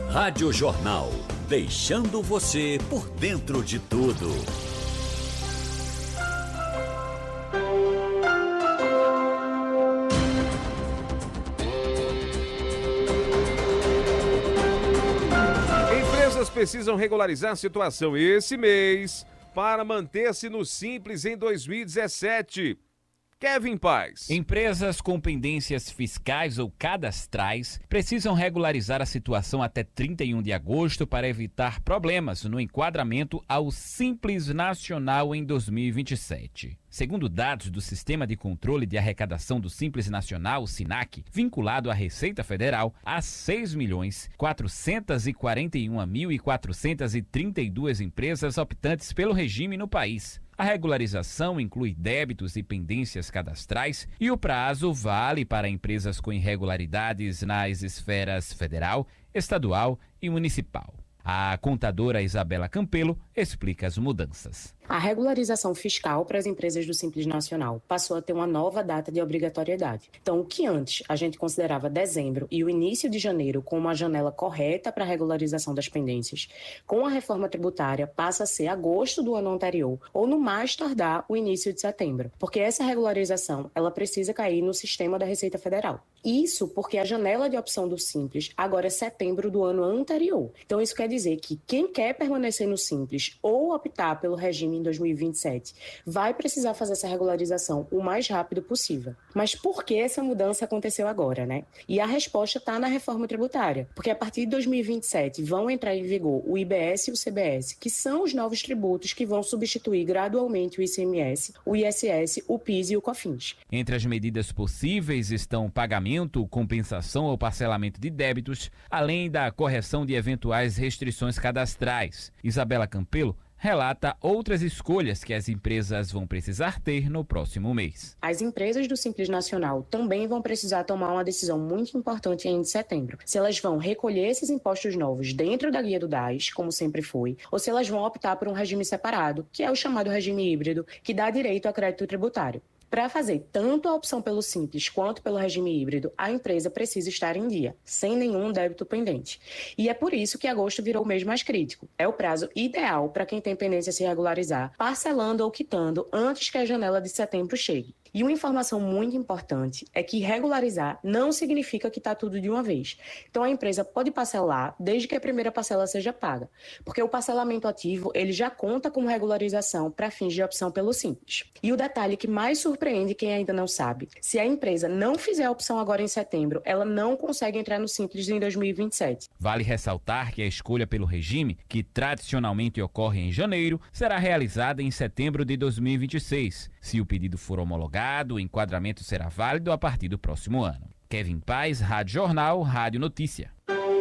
Rádio Jornal, deixando você por dentro de tudo. Empresas precisam regularizar a situação esse mês para manter-se no Simples em 2017. Kevin Paz. Empresas com pendências fiscais ou cadastrais precisam regularizar a situação até 31 de agosto para evitar problemas no enquadramento ao Simples Nacional em 2027. Segundo dados do Sistema de Controle de Arrecadação do Simples Nacional, SINAC, vinculado à Receita Federal, há 6.441.432 empresas optantes pelo regime no país. A regularização inclui débitos e pendências cadastrais e o prazo vale para empresas com irregularidades nas esferas federal, estadual e municipal. A contadora Isabela Campelo explica as mudanças. A regularização fiscal para as empresas do Simples Nacional passou a ter uma nova data de obrigatoriedade. Então, o que antes a gente considerava dezembro e o início de janeiro como uma janela correta para a regularização das pendências, com a reforma tributária passa a ser agosto do ano anterior ou, no mais tardar, o início de setembro, porque essa regularização ela precisa cair no sistema da Receita Federal. Isso porque a janela de opção do Simples agora é setembro do ano anterior. Então, isso quer dizer que quem quer permanecer no Simples ou optar pelo regime em 2027 vai precisar fazer essa regularização o mais rápido possível. Mas por que essa mudança aconteceu agora, né? E a resposta está na reforma tributária, porque a partir de 2027 vão entrar em vigor o IBS e o CBS, que são os novos tributos que vão substituir gradualmente o ICMS, o ISS, o PIS e o COFINS. Entre as medidas possíveis estão pagamento, compensação ou parcelamento de débitos, além da correção de eventuais restrições cadastrais. Isabela Campelo relata outras escolhas que as empresas vão precisar ter no próximo mês. As empresas do Simples Nacional também vão precisar tomar uma decisão muito importante em setembro. Se elas vão recolher esses impostos novos dentro da guia do DAS, como sempre foi, ou se elas vão optar por um regime separado, que é o chamado regime híbrido, que dá direito a crédito tributário. Para fazer tanto a opção pelo Simples quanto pelo regime híbrido, a empresa precisa estar em dia, sem nenhum débito pendente. E é por isso que agosto virou o mês mais crítico. É o prazo ideal para quem tem pendência se regularizar, parcelando ou quitando antes que a janela de setembro chegue. E uma informação muito importante é que regularizar não significa quitar tudo de uma vez. Então a empresa pode parcelar desde que a primeira parcela seja paga, porque o parcelamento ativo ele já conta como regularização para fins de opção pelo Simples. E o detalhe que mais surpreende quem ainda não sabe, se a empresa não fizer a opção agora em setembro, ela não consegue entrar no Simples em 2027. Vale ressaltar que a escolha pelo regime, que tradicionalmente ocorre em janeiro, será realizada em setembro de 2026. Se o pedido for homologado, o enquadramento será válido a partir do próximo ano. Kevin Paz, Rádio Jornal, Rádio Notícia.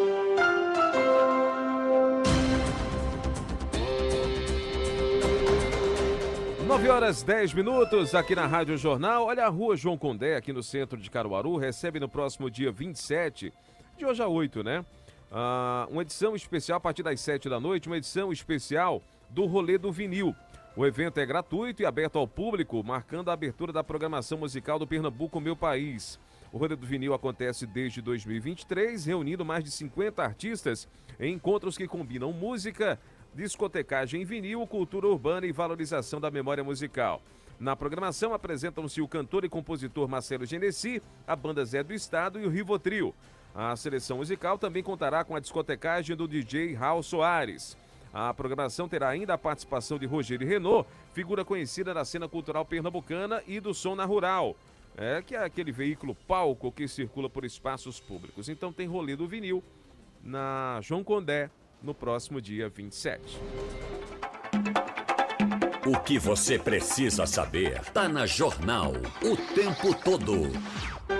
Nove horas 10 minutos aqui na Rádio Jornal. Olha, a rua João Condé, aqui no centro de Caruaru, recebe no próximo dia 27, de hoje a 8, né? Uma edição especial a partir das 7 da noite, uma edição especial do Rolê do Vinil. O evento é gratuito e aberto ao público, marcando a abertura da programação musical do Pernambuco, Meu País. O Rolê do Vinil acontece desde 2023, reunindo mais de 50 artistas em encontros que combinam música, discotecagem em vinil, cultura urbana e valorização da memória musical. Na programação apresentam-se o cantor e compositor Marcelo Genesi, a banda Zé do Estado e o Rivotril. A seleção musical também contará com a discotecagem do DJ Raul Soares. A programação terá ainda a participação de Rogério Renault, figura conhecida da cena cultural pernambucana e do som na rural, que é aquele veículo palco que circula por espaços públicos. Então tem Rolê do Vinil na João Condé no próximo dia 27. O que você precisa saber está na Jornal o tempo todo.